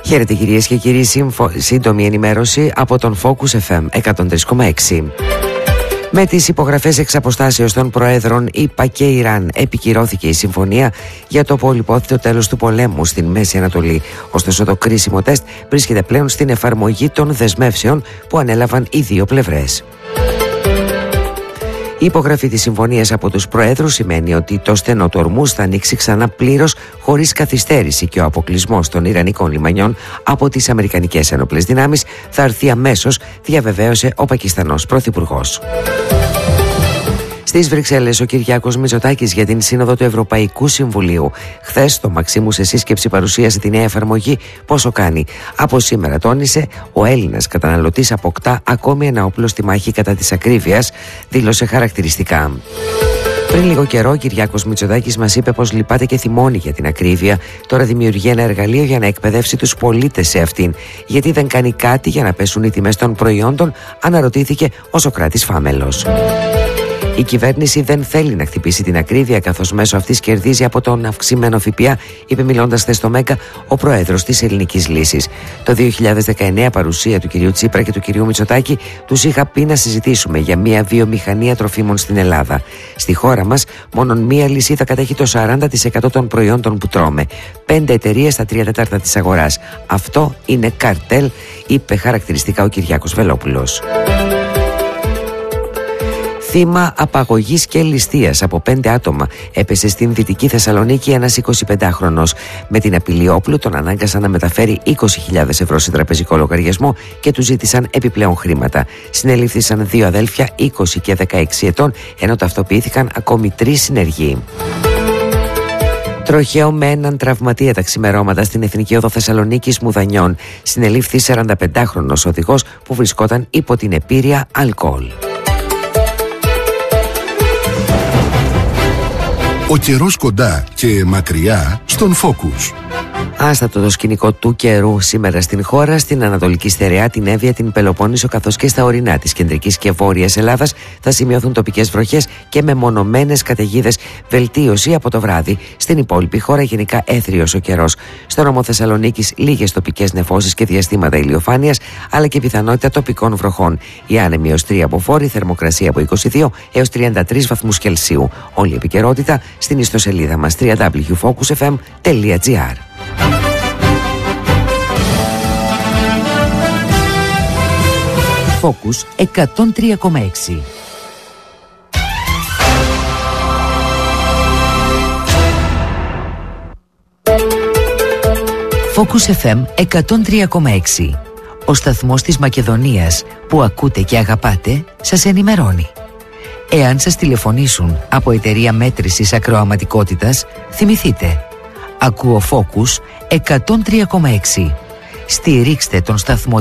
Χαίρετε κυρίες και κύριοι, σύντομη ενημέρωση από τον Focus FM 103,6. Με τις υπογραφές εξ αποστάσεως των Προέδρων ΗΠΑ και Ιράν επικυρώθηκε η συμφωνία για το πολυπόθητο τέλος του πολέμου στην Μέση Ανατολή. Ωστόσο το κρίσιμο τεστ βρίσκεται πλέον στην εφαρμογή των δεσμεύσεων που ανέλαβαν οι δύο πλευρές. Η υπογραφή της συμφωνίας από τους Προέδρους σημαίνει ότι το στενό του Ορμούζ θα ανοίξει ξανά πλήρως χωρίς καθυστέρηση και ο αποκλεισμός των Ιρανικών λιμανιών από τις Αμερικανικές Ένοπλες Δυνάμεις θα έρθει αμέσως, διαβεβαίωσε ο Πακιστανός Πρωθυπουργός. Στις Βρυξέλλες, ο Κυριάκος Μητσοτάκης για την Σύνοδο του Ευρωπαϊκού Συμβουλίου. Χθες, το Μαξίμου σε σύσκεψη παρουσίασε τη νέα εφαρμογή πόσο κάνει. Από σήμερα, τόνισε, ο Έλληνας καταναλωτής αποκτά ακόμη ένα όπλο στη μάχη κατά της ακρίβειας, δήλωσε χαρακτηριστικά. Πριν λίγο καιρό, ο Κυριάκος Μητσοτάκης μας είπε πως λυπάται και θυμώνει για την ακρίβεια. Τώρα δημιουργεί ένα εργαλείο για να εκπαιδεύσει τους πολίτες σε αυτήν. Γιατί δεν κάνει κάτι για να πέσουν οι τιμές των προϊόντων, αναρωτήθηκε ο Σωκράτης Φάμελος. Η κυβέρνηση δεν θέλει να χτυπήσει την ακρίβεια, καθώς μέσω αυτής κερδίζει από τον αυξημένο ΦΠΑ, είπε μιλώντας χθες στο ΜΕΚΑ ο πρόεδρος της Ελληνικής Λύσης. Το 2019, παρουσία του κυρίου Τσίπρα και του κυρίου Μητσοτάκη, τους είχα πει να συζητήσουμε για μια βιομηχανία τροφίμων στην Ελλάδα. Στη χώρα μας, μόνο μία λυσίδα κατέχει το 40% των προϊόντων που τρώμε. 5 εταιρείες στα 3/4 της αγοράς. Αυτό είναι καρτέλ, είπε χαρακτηριστικά ο Κυριάκος Βελόπουλος. Θύμα απαγωγής και ληστείας από 5 άτομα έπεσε στην Δυτική Θεσσαλονίκη ένας 25χρονος. Με την απειλή όπλου τον ανάγκασαν να μεταφέρει 20.000 ευρώ σε τραπεζικό λογαριασμό και του ζήτησαν επιπλέον χρήματα. Συνελήφθησαν 2 αδέλφια 20 και 16 ετών, ενώ ταυτοποιήθηκαν ακόμη 3 συνεργοί. Τροχαίο με έναν τραυματία τα ξημερώματα στην Εθνική Οδό Θεσσαλονίκης Μουδανιών. Συνελήφθη 45χρονος οδηγός που βρισκόταν υπό την επήρεια αλκοόλ. Ο καιρός κοντά και μακριά στον Focus. Άστατο το σκηνικό του καιρού σήμερα στην χώρα, στην Ανατολική Στερεά, την Εύβοια, την Πελοπόννησο καθώς και στα ορεινά της κεντρικής και βόρειας Ελλάδας θα σημειωθούν τοπικές βροχές και μεμονωμένες καταιγίδες. Βελτίωση από το βράδυ. Στην υπόλοιπη χώρα γενικά έθριος ο καιρός. Στο νομό Θεσσαλονίκης λίγες τοπικές νεφώσεις και διαστήματα ηλιοφάνειας, αλλά και πιθανότητα τοπικών βροχών. Η άνεμη ως 3 αποφόρη, θερμοκρασία από 22 έως 33 βαθμούς Κελσίου. Όλη η επικαιρότητα στην ιστοσελίδα μας www.focusfm.gr. Focus 103,6. Focus FM 103,6. Ο σταθμός της Μακεδονίας που ακούτε και αγαπάτε σας ενημερώνει. Εάν σας τηλεφωνήσουν από εταιρεία μέτρησης ακροαματικότητας, θυμηθείτε. Ακούω Focus 103,6. Στηρίξτε τον σταθμό